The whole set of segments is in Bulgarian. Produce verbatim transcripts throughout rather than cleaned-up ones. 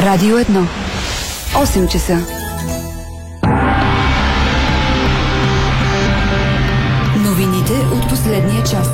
Радио едно. осем часа. Новините от последния час.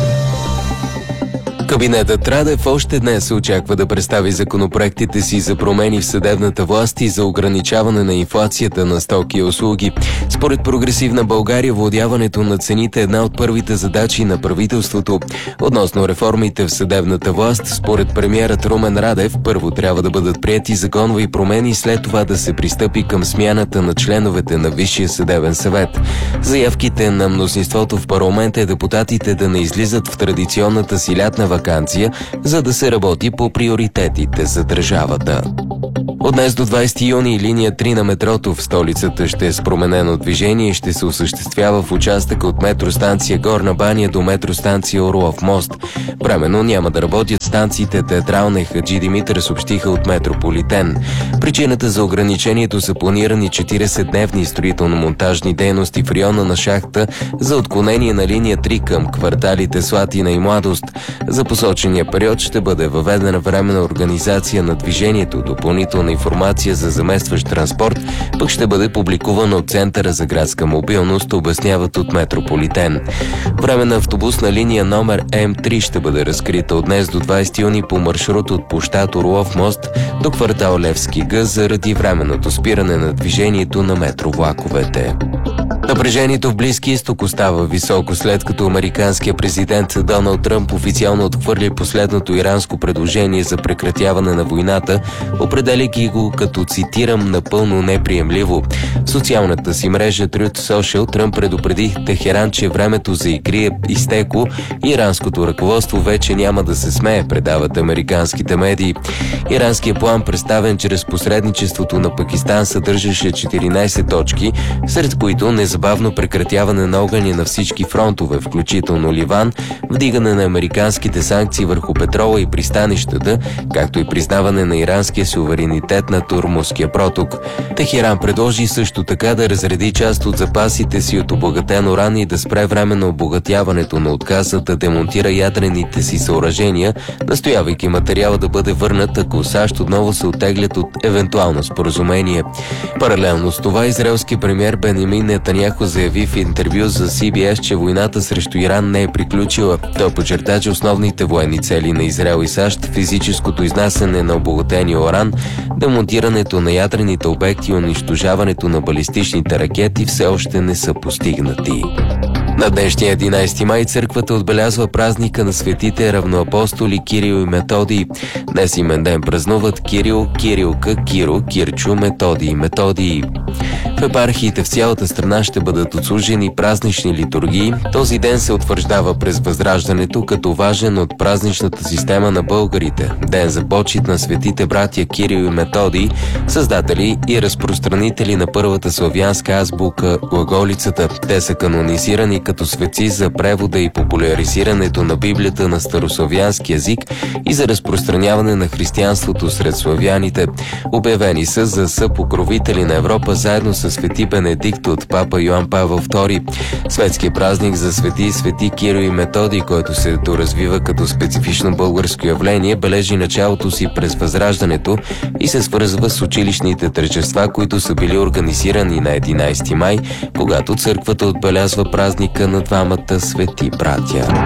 Кабинетът Радев още днес се очаква да представи законопроектите си за промени в съдебната власт и за ограничаване на инфлацията на стоки и услуги. Според Прогресивна България, владяването на цените е една от първите задачи на правителството. Относно реформите в съдебната власт, според премиерът Румен Радев, първо трябва да бъдат приети законови промени, след това да се пристъпи към смяната на членовете на Висшия съдебен съвет. Заявките на мнозинството в парламента е депутатите да не излизат в традиционната си лятна ваканция, за да се работи по приоритетите за държавата. От днес до двайсети юни линия три на метрото в столицата ще е с променено движение и ще се осъществява в участъка от метростанция Горна баня до метростанция Орлов мост. Временно няма да работят станциите Театрална и Хаджи Димитър, съобщиха от Метрополитен. Причината за ограничението са планирани четиридесетдневни строително-монтажни дейности в района на шахта за отклонение на линия три към кварталите Слатина и Младост. За посочения период ще бъде въведена временна организация на движението. Допълнителна информация за заместващ транспорт пък ще бъде публикувана от Центъра за градска мобилност, обясняват от Метрополитен. Временна автобусна линия номер М три ще бъде разкрита от днес до двайсети юни по маршрут от площад Орлов мост до квартал Левски Г заради временното спиране на движението на метровлаковете. Напрежението в Близки изток остава високо, след като американският президент Доналд Тръмп официално отхвърли последното иранско предложение за прекратяване на войната, определяйки го като, цитирам, напълно неприемливо. В социалната си мрежа Truth Social Тръмп предупреди Техеран, че времето за игри е изтекло и иранското ръководство вече няма да се смее, предават американските медии. Иранският план, представен чрез посредничеството на Пакистан, съдържаше четиринайсет точки, сред които незабавно прекратяване на огъня на всички фронтове, включително Ливан, вдигане на американските санкции върху петрола и пристанищата, както и признаване на иранския суверенитет на Ормузския проток. Техеран предложи също така да разреди част от запасите си от обогатен уран и да спре временно обогатяването на отказа да демонтира ядрените си съоръжения, настоявайки материала да бъде върнат, ако САЩ отново се оттеглят от евентуално споразумение. Паралелно с това, израелски премиер Бенямин Нетаняху заяви в интервю за Си Би Ес, че войната срещу Иран не е приключила. Той подчерта, че основните военни цели на Израел и САЩ, физическото изнасяне на обогатения уран, демонтирането на ядрените обекти и унищожаването на балистичните ракети все още не са постигнати. На днешния единайсети май църквата отбелязва празника на светите равноапостоли Кирил и Методий. Днес имен ден празнуват Кирил, Кирилка, Киро, Кирчо, Методий и Методий. В епархиите в цялата страна ще бъдат отслужени празнични литургии. Този ден се утвърждава през Възраждането като важен от празничната система на българите. Ден за почит на светите братя Кирил и Методий, създатели и разпространители на първата славянска азбука глаголицата. Те са канонизирани като светци за превода и популяризирането на Библията на старославянски език и за разпространяване на християнството сред славяните. Обявени са за съпокровители на Европа заедно с свети Бенедикт от папа Йоан Павел втори. Светският празник за свети свети Кирил и Методий, който се доразвива като специфично българско явление, бележи началото си през Възраждането и се свързва с училищните тържества, които са били организирани на единайсети май, когато църквата отбелязва празника на двамата свети братя.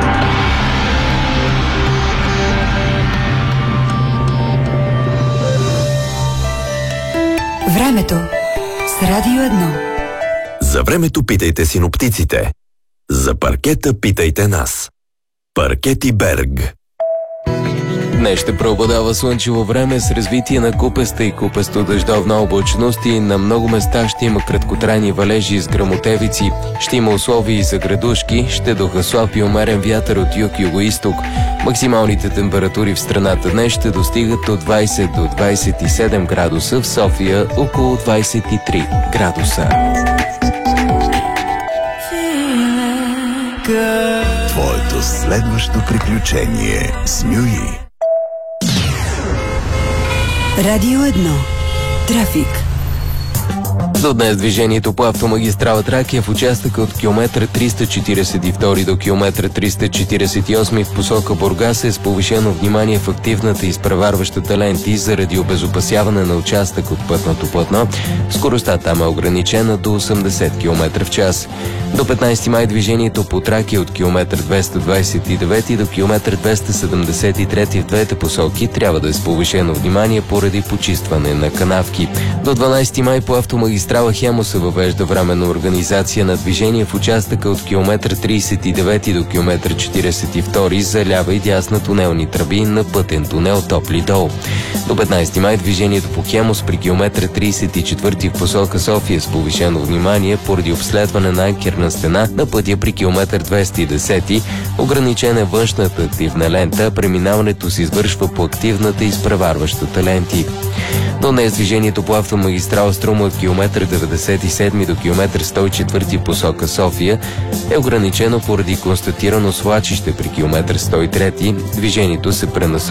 Времето с Радио едно. За времето питайте синоптиците. За паркета питайте нас. Паркети Берг. Днес ще преобладава слънчево време с развитие на купеста и купесто-дъждовна облачност и на много места ще има краткотрайни валежи с гръмотевици. Ще има условия и за градушки, ще духа слаб и умерен вятър от юг-югоизток. Максималните температури в страната днес ще достигат от двайсет до двайсет и седем градуса, в София около двайсет и три градуса. Твоето следващо приключение с Нюи. Радио едно. Трафик. До днес движението по автомагистрала Тракия в участъка от километър триста четиридесет и втори до километър триста четиридесет и осми в посока Бургас е с повишено внимание в активната и изпреварващата ленти заради обезопасяване на участък от пътното платно. Скоростта там е ограничена до осемдесет километра в час. До петнайсети май движението по Тракия от километър двеста двайсет и девети до километър двеста седемдесет и трети в двете посоки трябва да е с повишено внимание поради почистване на канавки. До дванайсети май по автомагистрала Хемус се въвежда временна организация на движение в участъка от километър трийсет и девети до километър четиридесет и втори за лява и дясна тунелни тръби на пътен тунел Топли дол. До петнайсети май движението по Хемус при километър трийсет и четвърти в посока София с повишено внимание поради обследване на анкерна стена на пътя при километър двеста и десети. Ограничена е външната активна лента, преминаването се извършва по активната и изпреварващата ленти. До днес движението по автомагистрала Струма от километър деветдесет и седми до километър сто и четвърти в посока София е ограничено поради констатирано свлачище при километър сто и трети. Движението се пренасочва